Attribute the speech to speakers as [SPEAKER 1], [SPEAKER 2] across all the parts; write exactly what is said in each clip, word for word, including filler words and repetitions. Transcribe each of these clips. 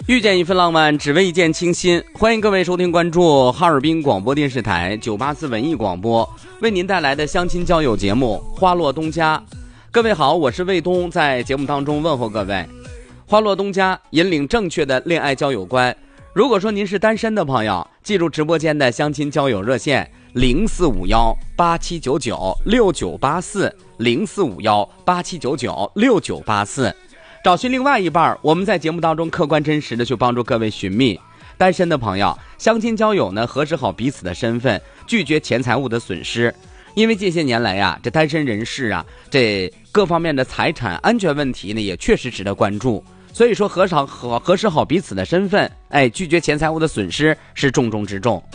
[SPEAKER 1] 遇见一份浪漫，只为一见倾心。欢迎各位收听关注哈尔滨广播电视台九八四文艺广播为您带来的相亲交友节目《花落东家》。各位好，我是卫东，在节目当中问候各位。花落东家引领正确的恋爱交友观。如果说您是单身的朋友，记住直播间的相亲交友热线零四五幺八七九九六九八四零四五幺八七九九六九八四。找寻另外一半，我们在节目当中客观真实的去帮助各位寻觅。单身的朋友，相亲交友呢，核实好彼此的身份，拒绝钱财物的损失。因为这些年来呀，这单身人士啊，这各方面的财产安全问题呢，也确实值得关注。所以说核实好核实好彼此的身份，哎，拒绝钱财物的损失是重中之重。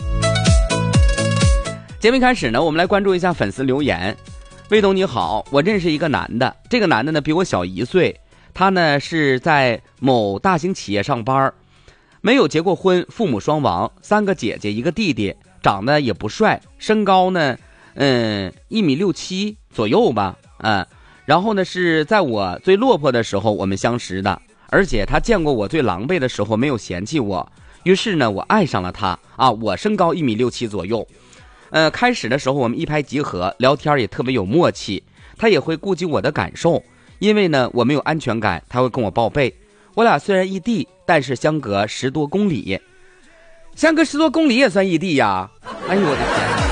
[SPEAKER 1] 节目开始呢，我们来关注一下粉丝留言。魏东你好，我认识一个男的，这个男的呢比我小一岁，他呢是在某大型企业上班，没有结过婚，父母双亡，三个姐姐一个弟弟，长得也不帅，身高呢嗯一米六七左右吧，嗯，然后呢是在我最落魄的时候我们相识的，而且他见过我最狼狈的时候没有嫌弃我，于是呢我爱上了他啊，我身高一米六七左右，呃开始的时候我们一拍即合，聊天也特别有默契，他也会顾及我的感受。因为呢我没有安全感，他会跟我报备。我俩虽然异地，但是相隔十多公里，相隔十多公里也算异地呀。哎呦我的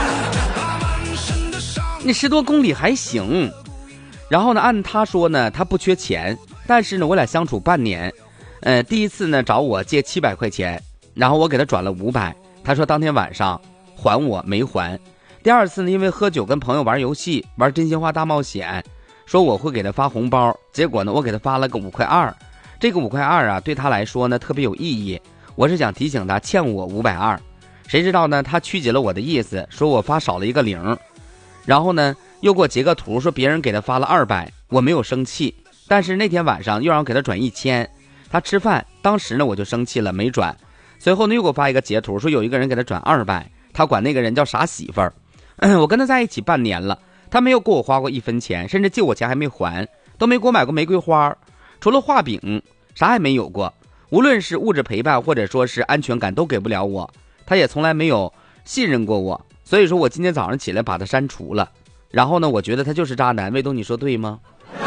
[SPEAKER 1] 天，你十多公里还行。然后呢按他说呢他不缺钱，但是呢我俩相处半年，呃第一次呢找我借七百块钱，然后我给他转了五百，他说当天晚上还我没还。第二次呢因为喝酒跟朋友玩游戏，玩真心话大冒险，说我会给他发红包，结果呢我给他发了个五块二，这个五块二啊对他来说呢特别有意义，我是想提醒他欠我五百二，谁知道呢他曲解了我的意思，说我发少了一个零，然后呢又给我截个图说别人给他发了二百，我没有生气，但是那天晚上又让我给他转一千，他吃饭，当时呢我就生气了没转，随后呢又给我发一个截图说有一个人给他转二百，他管那个人叫傻媳妇儿，我跟他在一起半年了，他没有给我花过一分钱，甚至借我钱还没还，都没给我买过玫瑰花，除了画饼啥也没有过，无论是物质陪伴或者说是安全感都给不了我，他也从来没有信任过我，所以说我今天早上起来把他删除了。然后呢我觉得他就是渣男，魏东你说对吗？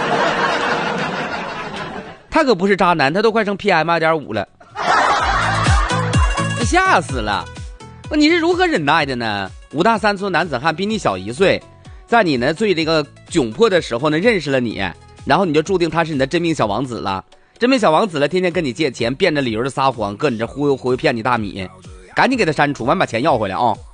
[SPEAKER 1] 他可不是渣男，他都快成 P M 二点五 了，吓死了。你是如何忍耐的呢？五大三粗男子汉比你小一岁，在你呢最这个窘迫的时候呢认识了你，然后你就注定他是你的真命小王子了，真命小王子了，天天跟你借钱，变着理由的撒谎，搁你这忽悠忽悠骗你大米，赶紧给他删除，完把钱要回来啊、哦！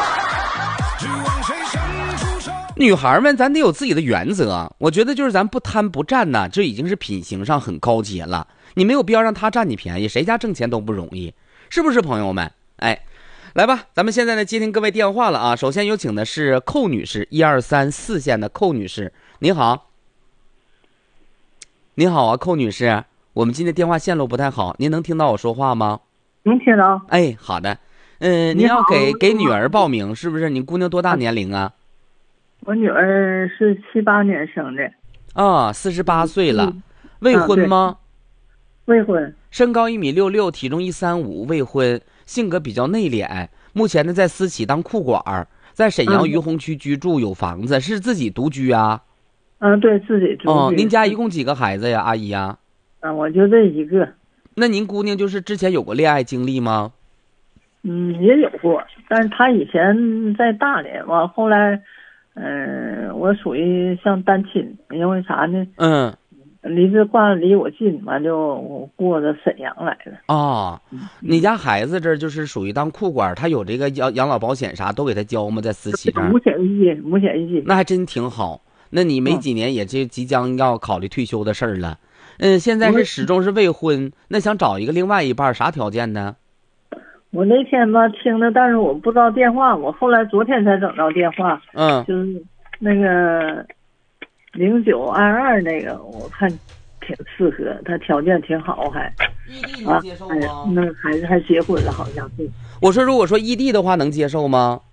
[SPEAKER 1] 女孩们咱得有自己的原则，我觉得就是咱不贪不占呢，这已经是品行上很高阶了，你没有必要让他占你便宜，谁家挣钱都不容易，是不是朋友们？哎，来吧，咱们现在呢接听各位电话了啊！首先有请的是寇女士，一二三四线的寇女士，你好。你好啊，寇女士，我们今天电话线路不太好，您能听到我说话吗？
[SPEAKER 2] 能听到。
[SPEAKER 1] 哎，好的。嗯、呃，您要给给女儿报名是不是？你姑娘多大年龄啊？
[SPEAKER 2] 我女儿是七八年生的。
[SPEAKER 1] 啊，四十八岁了、嗯，未婚吗、啊？
[SPEAKER 2] 未婚。
[SPEAKER 1] 身高一米六六，体重一三五，未婚。性格比较内敛，目前呢在私企当库管，在沈阳于洪区居住，有房子，是自己独居啊？
[SPEAKER 2] 嗯，对，自己独居。
[SPEAKER 1] 哦，您家一共几个孩子呀，阿姨呀？
[SPEAKER 2] 嗯，我就这一个。
[SPEAKER 1] 那您姑娘就是之前有过恋爱经历吗？
[SPEAKER 2] 嗯，也有过，但是她以前在大连，完后来，嗯、呃，我属于像单亲，因为啥呢？嗯。离这挂离我近，完就我过到沈阳来了。
[SPEAKER 1] 哦，你家孩子这就是属于当库管，他有这个养养老保险啥都给他交吗？在私企这儿？
[SPEAKER 2] 五险一金，五险一金。
[SPEAKER 1] 那还真挺好。那你没几年也就即将要考虑退休的事儿了。嗯，现在是始终是未婚，那想找一个另外一半啥条件呢？
[SPEAKER 2] 我那天吧听的，但是我不知道电话，我后来昨天才整到电话。嗯，就是那个。零九二二那个我看挺适合，他条件挺好，还
[SPEAKER 1] 异地能接受吗？
[SPEAKER 2] 啊哎、那还是还结婚了，好像是。
[SPEAKER 1] 我说如果说异地的话能接受吗？